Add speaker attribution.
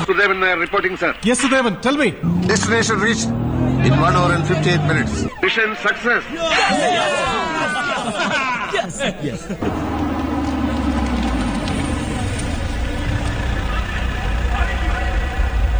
Speaker 1: Sudevan Nair reporting, sir.
Speaker 2: Yes, Sudevan, tell me.
Speaker 3: Destination reached in 1 hour and 58 minutes.
Speaker 1: Mission success.
Speaker 4: Yes.